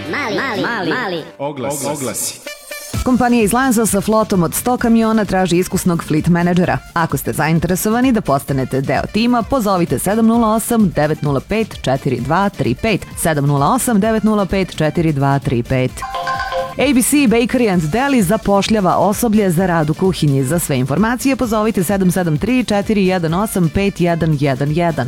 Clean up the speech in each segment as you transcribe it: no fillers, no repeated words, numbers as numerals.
Oglasi. Kompanija iz Lanza sa flotom od 100 kamiona traži iskusnog fleet menadžera. Ako ste zainteresovani da postanete deo tima, pozovite 708-905-4235. 708-905-4235. ABC Bakery and Deli zapošljava osoblje za rad u kuhinji. Za sve informacije pozovite 773-418-5111.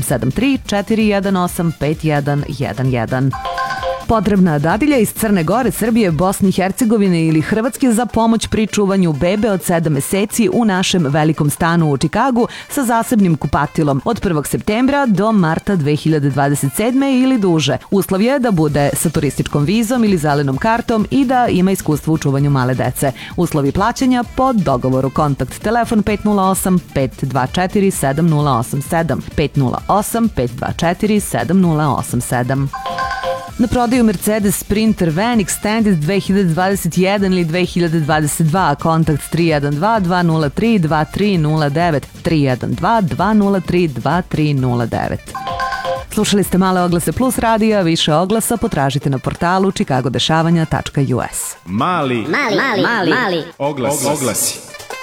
773-418-5111. Potrebna dadilja iz Crne Gore, Srbije, Bosne i Hercegovine ili Hrvatske za pomoć pri čuvanju bebe od 7 meseci u našem velikom stanu u Čikagu sa zasebnim kupatilom od 1. septembra do marta 2027. ili duže. Uslov je da bude sa turističkom vizom ili zelenom kartom i da ima iskustvo u čuvanju male dece. Uslovi plaćanja po dogovoru. Kontakt telefon 508-524-7087. 508-524-7087. Na prodaju Mercedes Sprinter Van Extended 2021 ili 2022. Kontakt 312-203-2309. 312-203-2309. Slušali ste Male oglase plus radija, više oglasa potražite na portalu chicagodešavanja.us. Mali oglasi.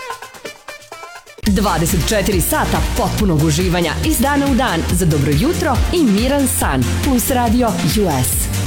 24 sata potpunog uživanja iz dana u dan za dobro jutro i miran san. Plus Radio US.